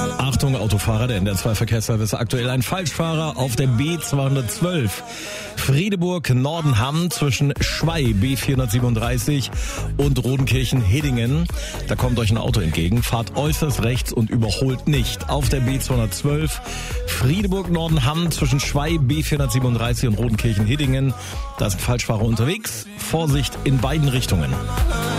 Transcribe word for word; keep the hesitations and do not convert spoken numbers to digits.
Achtung, Autofahrer, der N D R zwei Verkehrsservice aktuell ein Falschfahrer auf der B zweihundertzwölf. Friedeburg-Nordenham zwischen Schwey B vierhundertsiebenunddreißig und Rodenkirchen-Hiddingen. Da kommt euch ein Auto entgegen, fahrt äußerst rechts und überholt nicht. Auf der B zweihundertzwölf Friedeburg-Nordenham zwischen Schwey B vierhundertsiebenunddreißig und Rodenkirchen-Hiddingen. Da ist ein Falschfahrer unterwegs. Vorsicht in beiden Richtungen.